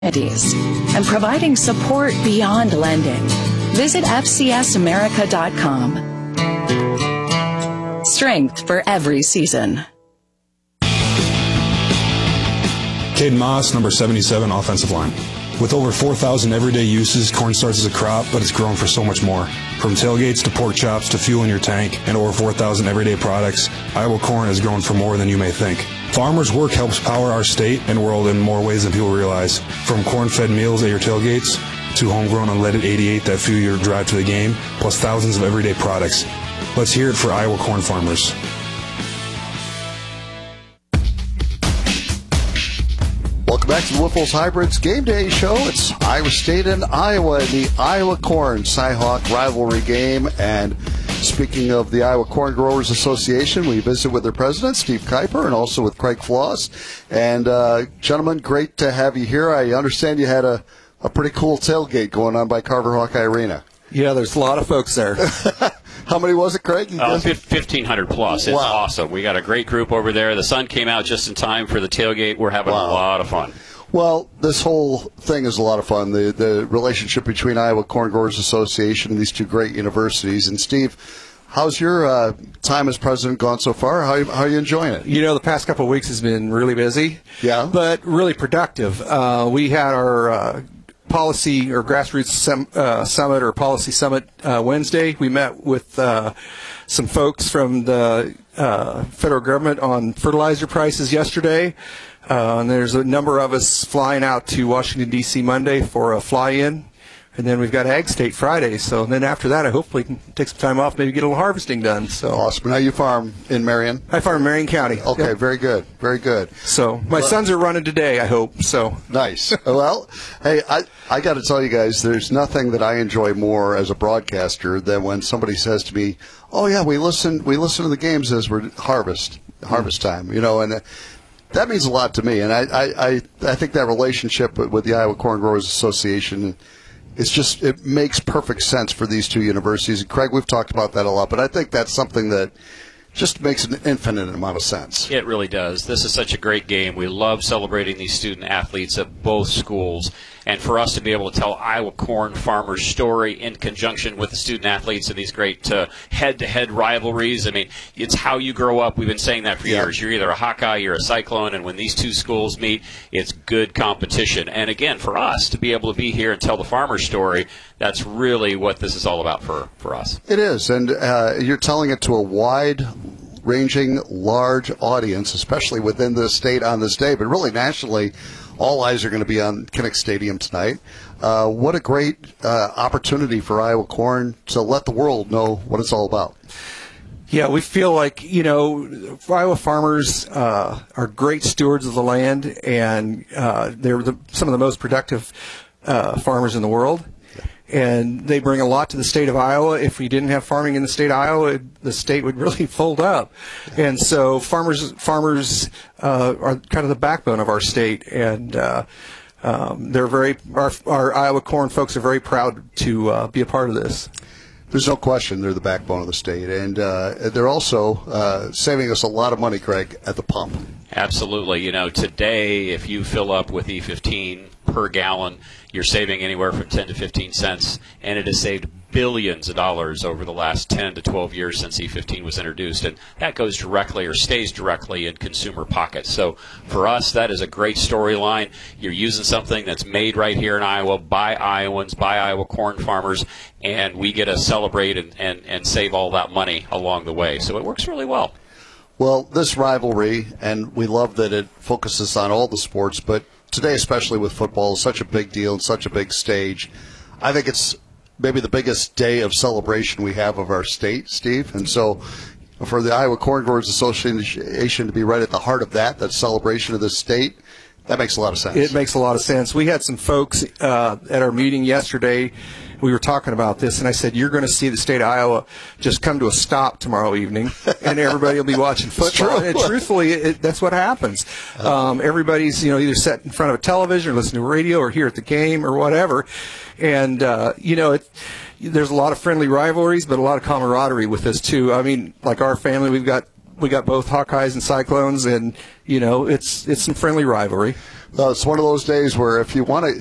and providing support beyond lending. Visit FCSAmerica.com. Strength for every season. Caden Moss, number 77, offensive line. With over 4,000 everyday uses, corn starts as a crop, but it's grown for so much more. From tailgates to pork chops to fuel in your tank and over 4,000 everyday products, Iowa corn has grown for more than you may think. Farmers' work helps power our state and world in more ways than people realize. From corn-fed meals at your tailgates to homegrown unleaded 88 that fuel your drive to the game, plus thousands of everyday products. Let's hear it for Iowa corn farmers. Welcome back to the Whiffles Hybrids Game Day Show. It's Iowa State and Iowa in the Iowa Corn Cyhawk rivalry game. And speaking of the Iowa Corn Growers Association, we visit with their president, Steve Kuiper, and also with Craig Floss. And, gentlemen, great to have you here. I understand you had a pretty cool tailgate going on by Carver Hawkeye Arena. Yeah, there's a lot of folks there. How many was it, Craig? 1,500 plus. It's awesome. We got a great group over there. The sun came out just in time for the tailgate. We're having a lot of fun. Well, this whole thing is a lot of fun, the relationship between Iowa Corn Growers Association and these two great universities. And, Steve, how's your time as president gone so far? How are you enjoying it? You know, the past couple of weeks has been really busy, but really productive. We had our policy or grassroots summit or policy summit Wednesday. We met with some folks from the federal government on fertilizer prices yesterday. And there's a number of us flying out to Washington, D.C. Monday for a fly-in. And then we've got Ag State Friday. So then after that, I hopefully can take some time off, maybe get a little harvesting done. So awesome. Now you farm in Marion? I farm in Marion County. Okay, yep. Very good. Very good. So my sons are running today, I hope. So nice. Well, hey, I got to tell you guys, there's nothing that I enjoy more as a broadcaster than when somebody says to me, "Oh yeah, we listen to the games as we're harvest time," you know, and that means a lot to me. And I think that relationship with the Iowa Corn Growers Association, it makes perfect sense for these two universities. And Craig, we've talked about that a lot, but I think that's something that just makes an infinite amount of sense. It really does. This is such a great game. We love celebrating these student athletes at both schools. And for us to be able to tell Iowa corn farmers' story in conjunction with the student athletes in these great head-to-head rivalries, I mean, it's how you grow up. We've been saying that for years. You're either a Hawkeye, you're a Cyclone, and when these two schools meet, it's good competition. And again, for us to be able to be here and tell the farmer's story, that's really what this is all about for us. It is, and you're telling it to a wide-ranging, large audience, especially within the state on this day, but really nationally. All eyes are going to be on Kinnick Stadium tonight. What a great opportunity for Iowa Corn to let the world know what it's all about. Yeah, we feel like, you know, Iowa farmers are great stewards of the land, and they're some of the most productive farmers in the world. And they bring a lot to the state of Iowa. If we didn't have farming in the state of Iowa, the state would really fold up. And so farmers are kind of the backbone of our state. And they're our Iowa corn folks are very proud to be a part of this. There's no question they're the backbone of the state. And they're also saving us a lot of money, Craig, at the pump. Absolutely. You know, today, if you fill up with E15 per gallon, you're saving anywhere from 10 to 15 cents, and it has saved billions of dollars over the last 10 to 12 years since E15 was introduced, and that goes directly or stays directly in consumer pockets. So for us, that is a great storyline. You're using something that's made right here in Iowa by Iowans, by Iowa corn farmers, and we get to celebrate and save all that money along the way. So it works really well. Well, this rivalry, and we love that it focuses on all the sports, but today, especially with football, is such a big deal and such a big stage. I think it's maybe the biggest day of celebration we have of our state, Steve. And so for the Iowa Corn Growers Association to be right at the heart of that celebration of the state, that makes a lot of sense. It makes a lot of sense. We had some folks at our meeting yesterday. We were talking about this, and I said, you're going to see the state of Iowa just come to a stop tomorrow evening, and everybody will be watching football. And truthfully, that's what happens. Everybody's, you know, either sat in front of a television or listening to radio or here at the game or whatever. And, you know, there's a lot of friendly rivalries, but a lot of camaraderie with this, too. I mean, like our family, we got both Hawkeyes and Cyclones, and, you know, it's some friendly rivalry. It's one of those days where if you want to